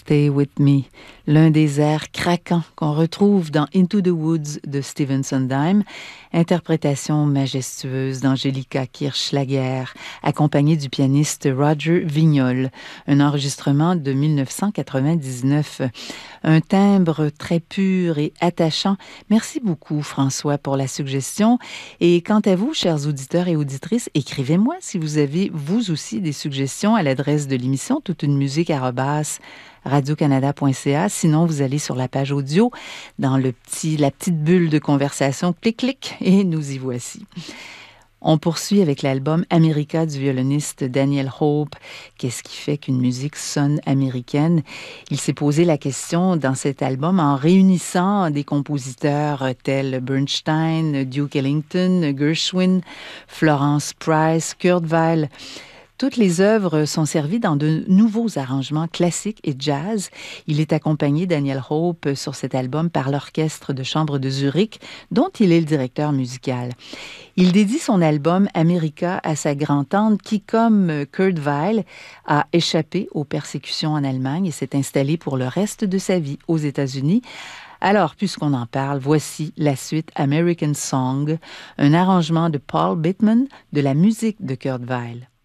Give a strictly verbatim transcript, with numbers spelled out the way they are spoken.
Stay With Me, l'un des airs craquants qu'on retrouve dans Into the Woods de Stephen Sondheim, interprétation majestueuse d'Angelica Kirchschlager, accompagnée du pianiste Roger Vignol, un enregistrement de mille neuf cent quatre-vingt-dix-neuf. Un timbre très pur et attachant. Merci beaucoup, François, pour la suggestion. Et quant à vous, chers auditeurs et auditrices, écrivez-moi si vous avez, vous aussi, des suggestions à l'adresse de l'émission toute une musique arobase radio canada point c a. Sinon, vous allez sur la page audio, dans le petit, la petite bulle de conversation, clic-clic, et nous y voici. On poursuit avec l'album America du violoniste Daniel Hope. Qu'est-ce qui fait qu'une musique sonne américaine? Il s'est posé la question dans cet album en réunissant des compositeurs tels Bernstein, Duke Ellington, Gershwin, Florence Price, Kurt Weill. Toutes les œuvres sont servies dans de nouveaux arrangements classiques et jazz. Il est accompagné, Daniel Hope, sur cet album par l'Orchestre de chambre de Zurich, dont il est le directeur musical. Il dédie son album America à sa grand-tante qui, comme Kurt Weill, a échappé aux persécutions en Allemagne et s'est installée pour le reste de sa vie aux États-Unis. Alors, puisqu'on en parle, voici la suite American Song, un arrangement de Paul Bittman de la musique de Kurt Weill.